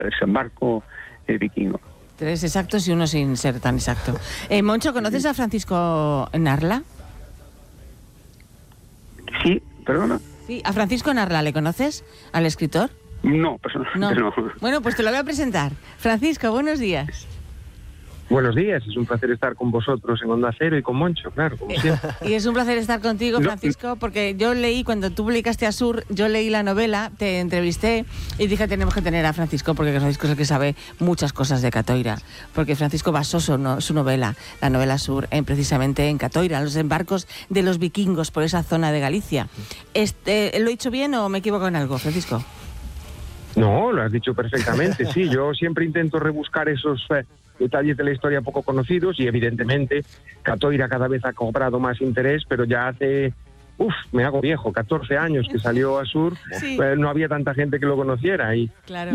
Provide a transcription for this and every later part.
desembarco vikingo. 3 exactos y uno sin ser tan exacto. Moncho, ¿conoces a Francisco Narla? Sí, perdona. Sí, a Francisco Narla, ¿le conoces? ¿Al escritor? No, personalmente no. Bueno, pues te lo voy a presentar. Francisco, buenos días. Buenos días, es un placer estar con vosotros en Onda Cero y con Moncho, claro, como siempre. Y es un placer estar contigo, Francisco, porque yo leí, cuando tú publicaste Asur, yo leí la novela, te entrevisté y dije, tenemos que tener a Francisco, porque Francisco es el que sabe muchas cosas de Catoira, porque Francisco basó su novela, la novela Asur, precisamente en Catoira, en los embarcos de los vikingos por esa zona de Galicia. ¿Lo he dicho bien o me equivoco en algo, Francisco? No, lo has dicho perfectamente, sí, yo siempre intento rebuscar esos detalles de la historia poco conocidos y evidentemente Catoira cada vez ha cobrado más interés, pero ya hace, me hago viejo, 14 años que salió Asur, sí. No había tanta gente que lo conociera y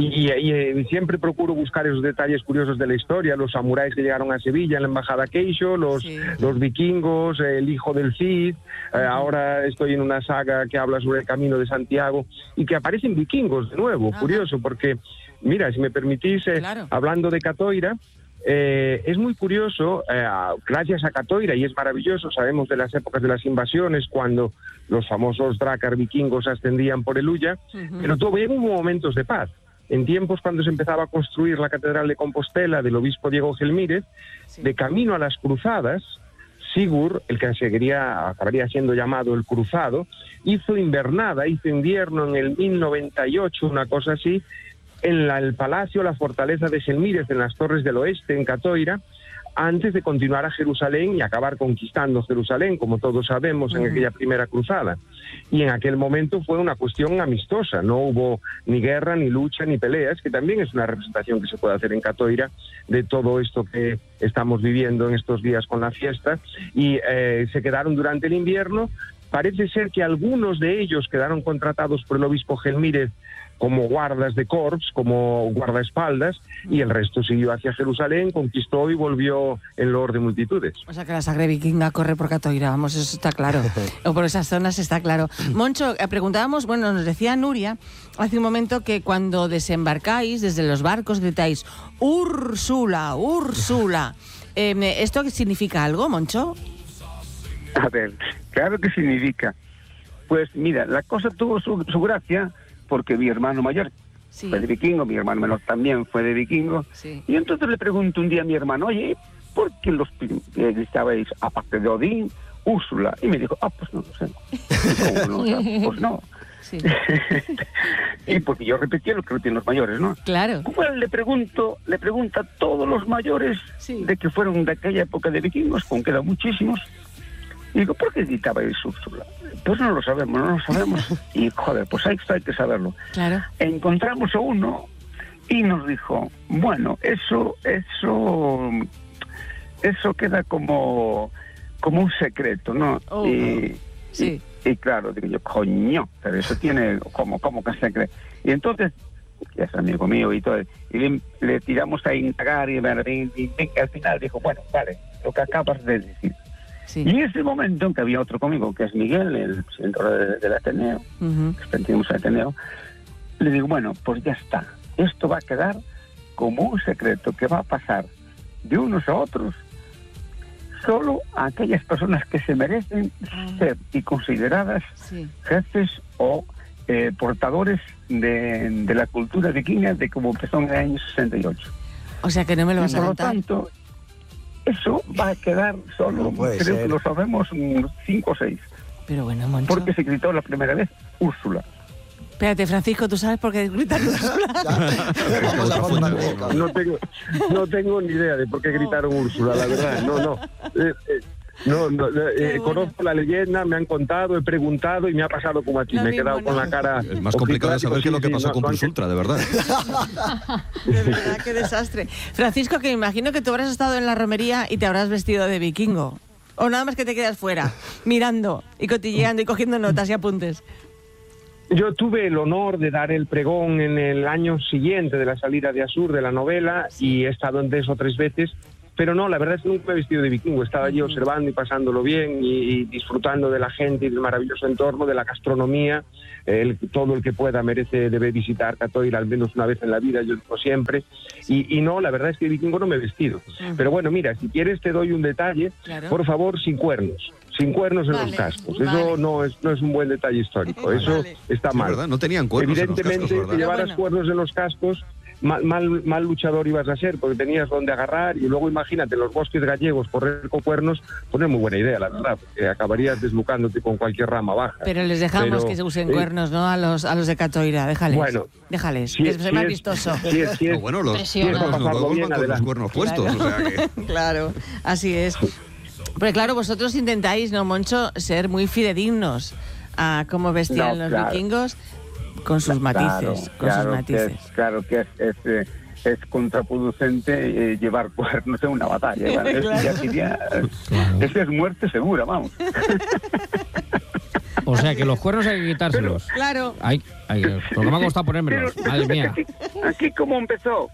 siempre procuro buscar esos detalles curiosos de la historia, los samuráis que llegaron a Sevilla, en la embajada Queixo, los vikingos, el hijo del Cid, ahora estoy en una saga que habla sobre el Camino de Santiago y que aparecen vikingos de nuevo, curioso, porque mira, si me permitís, hablando de Catoira, es muy curioso, gracias a Catoira, y es maravilloso, sabemos de las épocas de las invasiones, cuando los famosos drácar vikingos ascendían por el Ulla, pero todavía hubo momentos de paz. En tiempos cuando se empezaba a construir la Catedral de Compostela del obispo Diego Gelmírez, de camino a las cruzadas, Sigurd, el que acabaría siendo llamado el Cruzado, hizo invierno en el 1098, una cosa así, en el palacio, la fortaleza de Gelmírez, en las Torres del Oeste, en Catoira, antes de continuar a Jerusalén y acabar conquistando Jerusalén, como todos sabemos, en aquella primera cruzada. Y en aquel momento fue una cuestión amistosa, no hubo ni guerra, ni lucha, ni peleas, que también es una representación que se puede hacer en Catoira de todo esto que estamos viviendo en estos días con la fiesta, y se quedaron durante el invierno. Parece ser que algunos de ellos quedaron contratados por el obispo Gelmírez como guardas de corps, como guardaespaldas, y el resto siguió hacia Jerusalén, conquistó y volvió en loor de multitudes. O sea que la sangre vikinga corre por Catoira, vamos, eso está claro. O por esas zonas está claro. Moncho, preguntábamos, bueno, nos decía Nuria hace un momento que cuando desembarcáis desde los barcos gritáis Úrsula, Úrsula. ¿Esto significa algo, Moncho? A ver, claro que significa. Pues mira, la cosa tuvo su gracia, porque mi hermano mayor fue de vikingo, mi hermano menor también fue de vikingo, y entonces le pregunto un día a mi hermano, oye, ¿por qué los gritabais, aparte de Odín, Úrsula? Y me dijo, pues no lo sé. ¿Cómo no? Pues no. Sí. Y porque yo repetía lo que repiten los mayores, ¿no? Claro. Pues le pregunta a todos los mayores de que fueron de aquella época de vikingos, con que eran muchísimos. Y digo, ¿por qué gritabais Úrsula? Pues no lo sabemos. Y joder, pues ahí hay que saberlo. Claro. Encontramos a uno y nos dijo, bueno, eso queda como un secreto, ¿no? Y claro, digo yo, coño, pero eso tiene como que secreto. Y entonces, ya es amigo mío y todo, y le tiramos a indagar y al final dijo, bueno, vale, lo que acabas de decir. Sí. Y en ese momento en que había otro conmigo, que es Miguel, el presidente del Ateneo, que pertenecemos al Ateneo, le digo, bueno, pues ya está. Esto va a quedar como un secreto que va a pasar de unos a otros solo a aquellas personas que se merecen ser y consideradas jefes o portadores de la cultura vikinga de como empezó en el año 68. O sea que no me lo vas a contar. Por lo tanto, eso va a quedar solo, creo que lo sabemos, 5 o 6. Pero bueno, Moncho. Porque se gritó la primera vez Úrsula. Espérate, Francisco, ¿tú sabes por qué gritan Úrsula? No tengo ni idea de por qué gritaron Úrsula, la verdad. Conozco la leyenda, me han contado, he preguntado y me ha pasado como a ti. Me he quedado con la cara. Es más complicado de saber que lo que pasó con Plus Ultra, de verdad. De verdad, qué desastre. Francisco, que me imagino que tú habrás estado en la romería y te habrás vestido de vikingo. O nada más que te quedas fuera, mirando y cotilleando y cogiendo notas y apuntes. Yo tuve el honor de dar el pregón en el año siguiente de la salida de Asur, de la novela, y he estado en 2 o 3 veces. Pero no, la verdad es que nunca me he vestido de vikingo. Estaba allí observando y pasándolo bien y disfrutando de la gente y del maravilloso entorno, de la gastronomía. Todo el que pueda debe visitar Catoira al menos una vez en la vida, yo digo siempre. Y no, la verdad es que de vikingo no me he vestido. Pero bueno, mira, si quieres te doy un detalle, por favor, sin cuernos. Sin cuernos en los cascos. Eso no es un buen detalle histórico. Eso está mal. ¿Verdad? No tenían cuernos. Evidentemente, en los cascos, si llevaras cuernos en los cascos, mal luchador ibas a ser, porque tenías donde agarrar. Y luego imagínate, en los bosques gallegos correr con cuernos, pues no es muy buena idea, la verdad, porque acabarías deslucándote con cualquier rama baja. Pero les dejamos que se usen cuernos, ¿no? A los de Catoira, déjales. Bueno, déjales, que es más vistoso. Bueno, los cuernos puestos, o sea que... Claro, así es. Pero claro, vosotros intentáis, ¿no, Moncho?, ser muy fidedignos a cómo vestían los vikingos, con sus matices. Claro que es contraproducente llevar cuernos en una batalla. Eso es muerte segura, vamos. O sea, que los cuernos hay que quitárselos. Claro. Porque me ha costado ponérmelos. Madre mía. Aquí cómo empezó.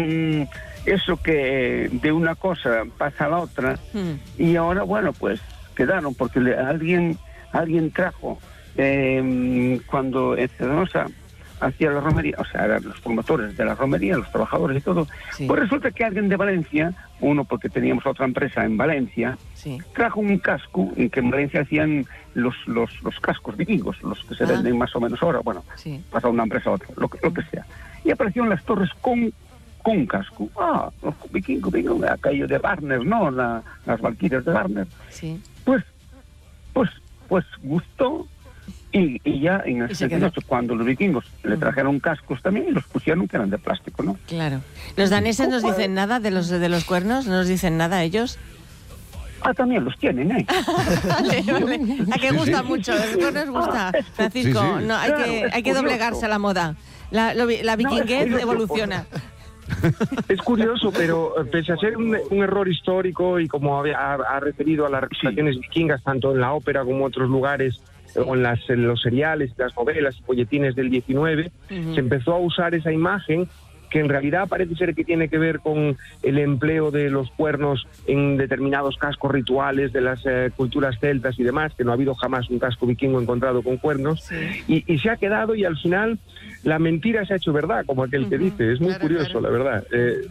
Eso que de una cosa pasa a la otra y ahora, bueno, pues quedaron porque alguien trajo cuando en Cedrosa hacía la romería, o sea, eran los promotores de la romería, los trabajadores y todo, pues resulta que alguien de Valencia, uno porque teníamos otra empresa en Valencia, trajo un casco en que en Valencia hacían los cascos vikingos, los que se venden más o menos ahora, bueno, pasa de una empresa a otra, lo que sea, y aparecieron las torres con casco. Los vikingo, aquello de Warner, ¿no? Las valquirias de Warner. Sí. Pues gustó y ya en el 78, cuando los vikingos le trajeron cascos también y los pusieron que eran de plástico, ¿no? Claro. ¿Los daneses nos dicen nada de los cuernos? ¿No nos dicen nada ellos? También los tienen, ¿eh? Vale. A que gusta mucho, los cuernos gusta, Francisco. Sí. No, hay que doblegarse a la moda. La vikinguez evoluciona. Es curioso, pero pese a ser un error histórico y como ha referido a las representaciones vikingas, tanto en la ópera como en otros lugares, o en los seriales, las novelas y folletines del 19, se empezó a usar esa imagen que en realidad parece ser que tiene que ver con el empleo de los cuernos en determinados cascos rituales de las culturas celtas y demás, que no ha habido jamás un casco vikingo encontrado con cuernos, y se ha quedado, y al final la mentira se ha hecho verdad, como aquel que dice. Es muy curioso, la verdad.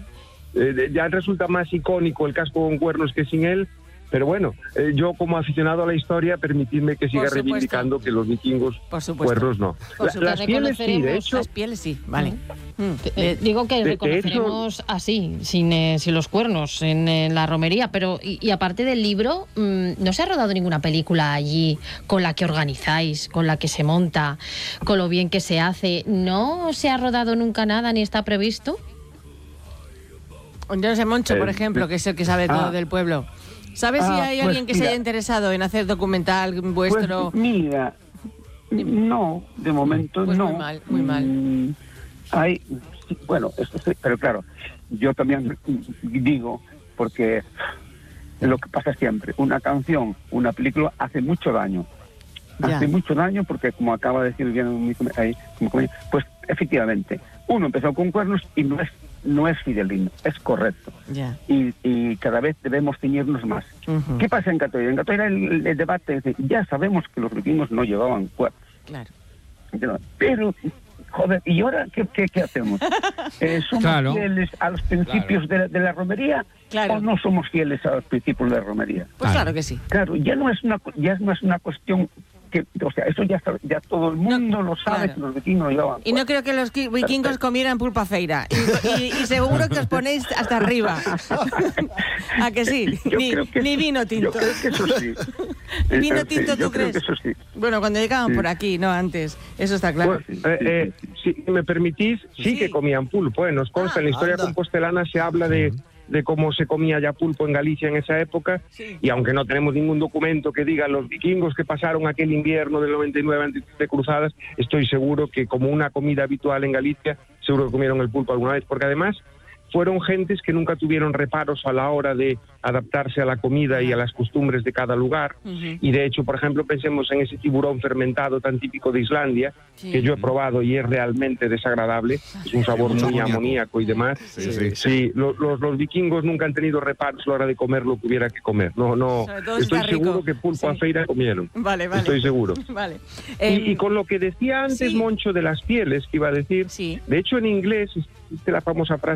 Ya resulta más icónico el casco con cuernos que sin él. Pero bueno, yo como aficionado a la historia, permitidme que siga reivindicando que los vikingos cuernos no. Las pieles sí, de hecho. Las pieles sí, vale. Digo que reconoceremos así, sin los cuernos, en la romería. Pero, y aparte del libro, ¿no se ha rodado ninguna película allí con la que organizáis, con la que se monta, con lo bien que se hace? ¿No se ha rodado nunca nada ni está previsto? Yo no sé, Moncho, por ejemplo, que es el que sabe todo del pueblo. ¿Sabes si hay alguien que se haya interesado en hacer documental vuestro? Pues mira, no, de momento pues no. Muy mal. Bueno, esto sí, pero claro, yo también digo, porque lo que pasa siempre, una canción, una película hace mucho daño. Hace mucho daño porque, como acaba de decir bien pues efectivamente, uno empezó con cuernos y no es fidelino, es correcto. Y cada vez debemos ceñirnos más. ¿Qué pasa en Catoira? En Catoira el debate es ya sabemos que los vikingos no llevaban cuernos. Claro. Pero, joder, ¿y ahora qué hacemos? ¿Somos fieles a los principios de la romería o no somos fieles a los principios de la romería? Pues claro que sí. Claro, ya no es una cuestión que, o sea, eso ya todo el mundo lo sabe, que los vikingos llevaban. Y no creo que los vikingos comieran pulpa feira. Y seguro que os ponéis hasta arriba. ¿A que sí? Ni vino tinto. Yo creo que eso sí. ¿Vino tinto tú crees? Creo que eso sí. Bueno, cuando llegaban por aquí, no antes. Eso está claro. Pues, si me permitís, sí que comían pulpo. Nos consta, en la historia compostelana se habla de cómo se comía ya pulpo en Galicia en esa época, y aunque no tenemos ningún documento que diga los vikingos que pasaron aquel invierno del 99 antes de cruzadas, estoy seguro que como una comida habitual en Galicia, seguro que comieron el pulpo alguna vez, porque además fueron gentes que nunca tuvieron reparos a la hora de adaptarse a la comida y a las costumbres de cada lugar. Y de hecho, por ejemplo, pensemos en ese tiburón fermentado tan típico de Islandia, que yo he probado y es realmente desagradable, es un sabor muy amoníaco y demás. Sí, los vikingos nunca han tenido reparos a la hora de comer lo que hubiera que comer. No, estoy seguro que pulpo a feira comieron. Vale. Estoy seguro. Vale. Y con lo que decía antes, Moncho, de las pieles, que iba a decir, de hecho en inglés existe la famosa frase